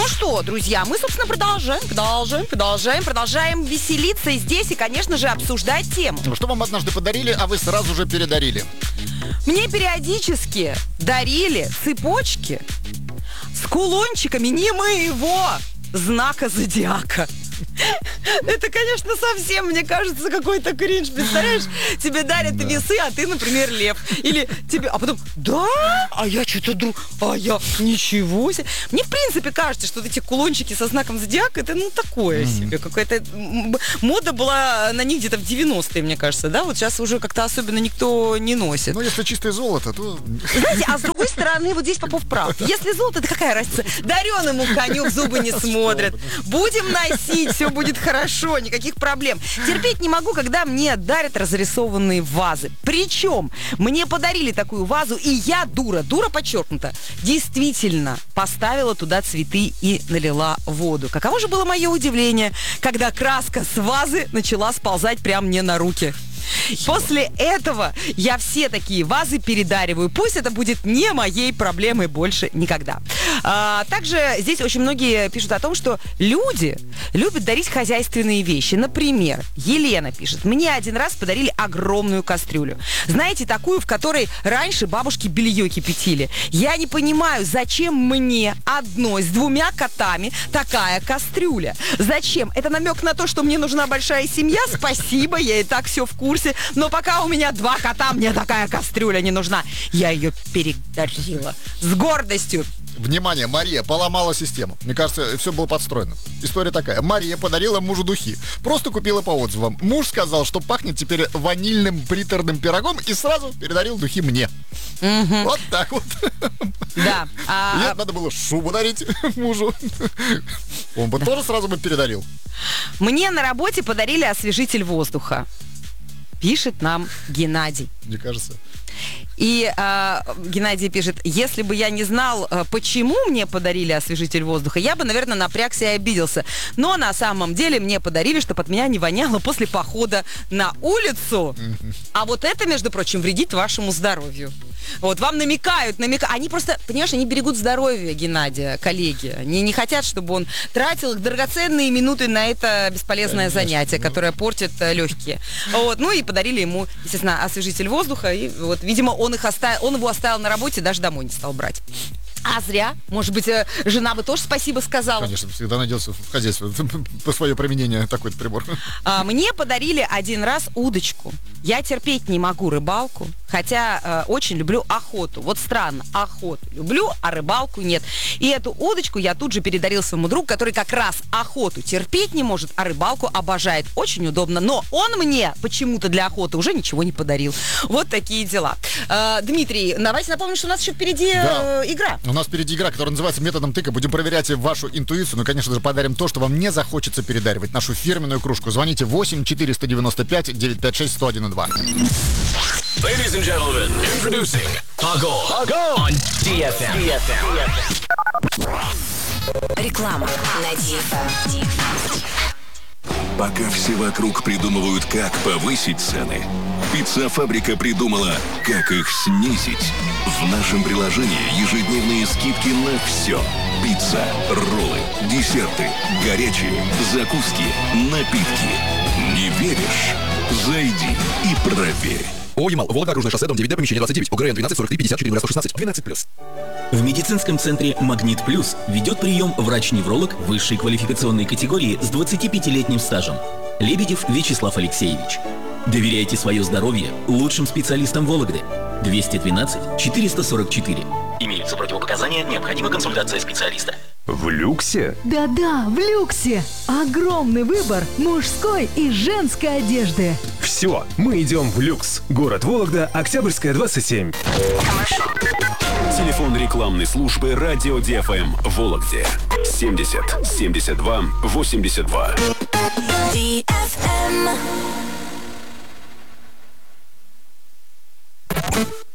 Ну что, друзья, мы, собственно, продолжаем веселиться и здесь, и, конечно же, обсуждать тему. Что вам однажды подарили, а вы сразу же передарили? Мне периодически дарили цепочки с кулончиками не моего знака зодиака. Это, конечно, совсем, мне кажется, какой-то кринж. Представляешь, тебе дарят весы, а ты, например, лев. Или тебе, а потом, да? А я что-то думаю, а я ничего себе. Мне, в принципе, кажется, что вот эти кулончики со знаком зодиака, это, такое себе. Какая-то мода была на них где-то в 90-е, мне кажется, да? Вот сейчас уже как-то особенно никто не носит. Ну, если чистое золото, то... Знаете, а с другой стороны, вот здесь Попов прав. Если золото, это какая разница? Дареному коню в зубы не смотрят. Будем носить, все будет хорошо, никаких проблем. Терпеть не могу, когда мне дарят разрисованные вазы. Причем мне подарили такую вазу, и я дура подчеркнуто, действительно поставила туда цветы и налила воду. Каково же было мое удивление, когда краска с вазы начала сползать прямо мне на руки. После этого я все такие вазы передариваю. Пусть это будет не моей проблемой больше никогда. Также здесь очень многие пишут о том, что люди любят дарить хозяйственные вещи. Например, Елена пишет: мне один раз подарили огромную кастрюлю. Знаете, такую, в которой раньше бабушки белье кипятили. Я не понимаю, зачем мне одной с 2 котами такая кастрюля? Зачем? Это намек на то, что мне нужна большая семья? Спасибо, я и так все в курсе. Но пока у меня 2 кота, мне такая кастрюля не нужна. Я ее передарила с гордостью. Внимание, Мария поломала систему. Мне кажется, все было подстроено. История такая. Мария подарила мужу духи. Просто купила по отзывам. Муж сказал, что пахнет теперь ванильным приторным пирогом, и сразу передарил духи мне. Вот так вот. Да. Нет, надо было шубу дарить мужу. Он бы тоже сразу бы передарил. Мне на работе подарили освежитель воздуха. Пишет нам Геннадий. Мне кажется. И Геннадий пишет: если бы я не знал, почему мне подарили освежитель воздуха, я бы, наверное, напрягся и обиделся. Но на самом деле мне подарили, чтобы от меня не воняло после похода на улицу. А вот это, между прочим, вредит вашему здоровью. Вот, вам намекают. Они просто, понимаешь, они берегут здоровье Геннадия, коллеги. Они не хотят, чтобы он тратил их драгоценные минуты на это бесполезное занятие, которое портит легкие. Вот, ну и подарили ему, естественно, освежитель воздуха. И вот, видимо, он его оставил на работе, даже домой не стал брать. А зря. Может быть, жена бы тоже спасибо сказала. Конечно, всегда найдется в хозяйстве по свое применение такой прибор. Мне подарили один раз удочку. Я терпеть не могу рыбалку, хотя очень люблю охоту. Вот странно, охоту люблю, а рыбалку нет. И эту удочку я тут же передарил своему другу, который как раз охоту терпеть не может, а рыбалку обожает. Очень удобно. Но он мне почему-то для охоты уже ничего не подарил. Вот такие дела. Дмитрий, давайте напомним, что у нас еще впереди игра. У нас впереди игра, которая называется «Методом тыка». Будем проверять вашу интуицию. Ну, конечно же, подарим то, что вам не захочется передаривать. Нашу фирменную кружку. Звоните 8-495-956-1012. Ladies and gentlemen, introducing Agol on DFM. Реклама на DFM. Пока все вокруг придумывают, как повысить цены, Пицца-фабрика придумала, как их снизить. В нашем приложении ежедневные скидки на все. Пицца, роллы, десерты, горячие, закуски, напитки. Не веришь? Зайди и проверь. ООО «Ямал», Вологда, Окружное шоссе, дом 9Д, помещение 29, УГРН 12 43 54 116, 12+. В медицинском центре «Магнит Плюс» ведет прием врач-невролог высшей квалификационной категории с 25-летним стажем. Лебедев Вячеслав Алексеевич. Доверяйте свое здоровье лучшим специалистам Вологды. 212-444. Имеются противопоказания, необходима консультация специалиста. В люксе? Да-да, в люксе. Огромный выбор мужской и женской одежды. Все, мы идем в люкс. Город Вологда, Октябрьская, 27. Телефон рекламной службы «Радио DFM» в Вологде. 70 72 82. DFM.